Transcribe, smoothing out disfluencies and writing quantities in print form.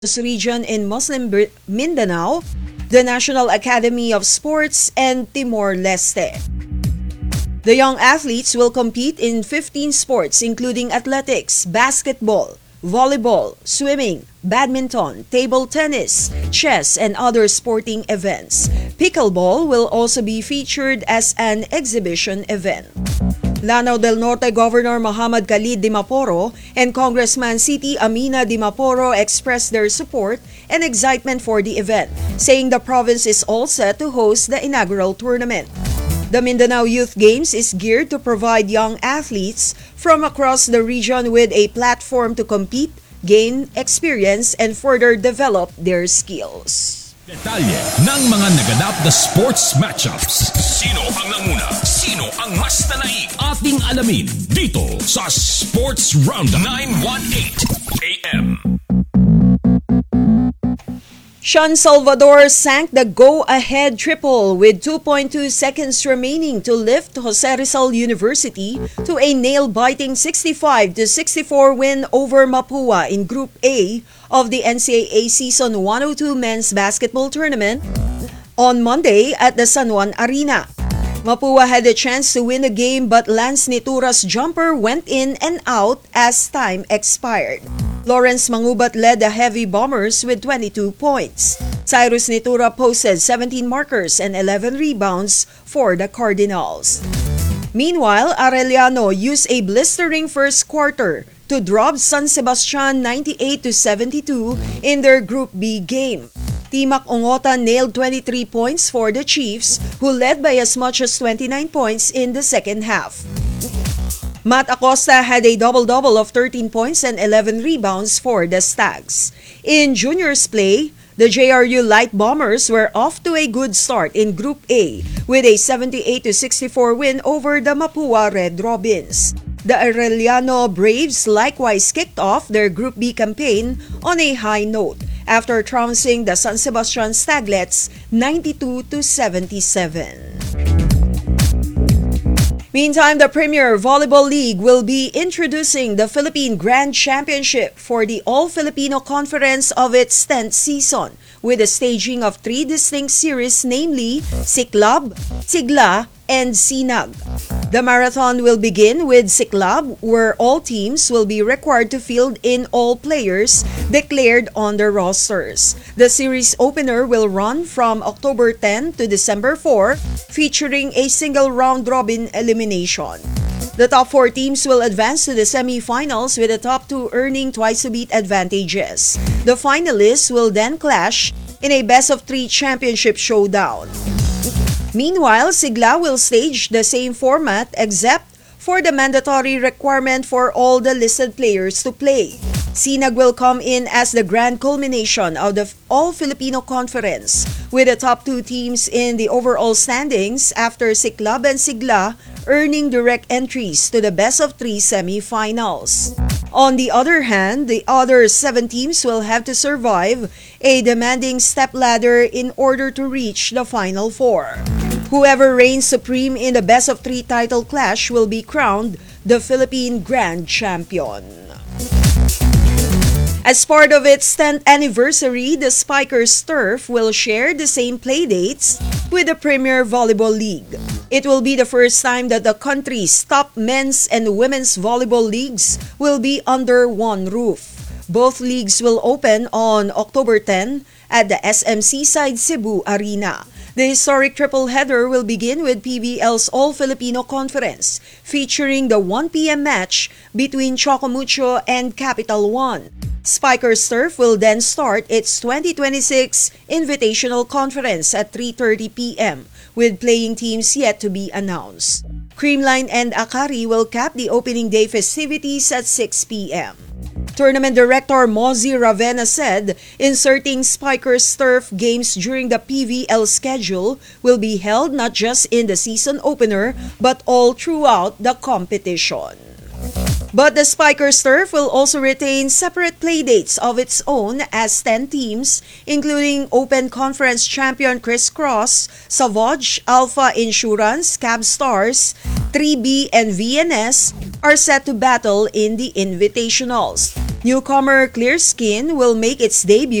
region in Muslim Mindanao, the National Academy of Sports, and Timor-Leste. The young athletes will compete in 15 sports including athletics, basketball, volleyball, swimming, badminton, table tennis, chess, and other sporting events. Pickleball will also be featured as an exhibition event. Lanao del Norte Governor Muhammad Khalid Dimaporo and Congressman Siti Amina Dimaporo expressed their support and excitement for the event, saying the province is all set to host the inaugural tournament. The Mindanao Youth Games is geared to provide young athletes from across the region with a platform to compete, gain experience, and further develop their skills. Detalye ng mga naganap na sports matchups. Sino ang nanguna? Sino ang mas tanaig? Ating alamin dito sa Sports Roundup 918 AM. Sean Salvador sank the go-ahead triple with 2.2 seconds remaining to lift Jose Rizal University to a nail-biting 65-64 win over Mapua in Group A of the NCAA Season 102 Men's Basketball Tournament on Monday at the San Juan Arena. Mapua had a chance to win the game but Lance Nitura's jumper went in and out as time expired. Lawrence Mangubat led the Heavy Bombers with 22 points. Cyrus Nitura posted 17 markers and 11 rebounds for the Cardinals. Meanwhile, Arellano used a blistering first quarter to drop San Sebastian 98-72 in their Group B game. Timac Ongota nailed 23 points for the Chiefs, who led by as much as 29 points in the second half. Matt Acosta had a double-double of 13 points and 11 rebounds for the Stags. In juniors play, the JRU Light Bombers were off to a good start in Group A with a 78-64 win over the Mapua Red Robins. The Arellano Braves likewise kicked off their Group B campaign on a high note after trouncing the San Sebastian Staglets 92-77. Meantime, the Premier Volleyball League will be introducing the Philippine Grand Championship for the All-Filipino Conference of its 10th season with the staging of 3 distinct series, namely Siklab, Sigla, and Sinag. The marathon will begin with Siklab, where all teams will be required to field in all players declared on their rosters. The series opener will run from October 10 to December 4, featuring a single round-robin elimination. The top 4 teams will advance to the semi-finals with the top 2 earning twice-to-beat advantages. The finalists will then clash in a best-of-3 championship showdown. Meanwhile, Sigla will stage the same format except for the mandatory requirement for all the listed players to play. Sinag will come in as the grand culmination of the All-Filipino Conference with the top 2 teams in the overall standings after Siklab and Sigla earning direct entries to the best-of-3 semi-finals. On the other hand, the other 7 teams will have to survive a demanding stepladder in order to reach the Final 4. Whoever reigns supreme in the best-of-3 title clash will be crowned the Philippine Grand Champion. As part of its 10th anniversary, the Spikers Turf will share the same playdates with the Premier Volleyball League. It will be the first time that the country's top men's and women's volleyball leagues will be under one roof. Both leagues will open on October 10 at the SM Seaside Cebu Arena. The historic triple-header will begin with PBL's All-Filipino Conference, featuring the 1 p.m. match between Chocomucho and Capital One. Spikers Turf will then start its 2026 Invitational Conference at 3:30 p.m., with playing teams yet to be announced. Creamline and Akari will cap the opening day festivities at 6 p.m. Tournament Director Mozi Ravena said inserting Spikers Turf games during the PVL schedule will be held not just in the season opener but all throughout the competition. But the Spikers Turf will also retain separate playdates of its own as 10 teams, including Open Conference champion Chris Cross, Savage, Alpha Insurance, Cab Stars, 3B, and VNS, are set to battle in the Invitationals. Newcomer Clear Skin will make its debut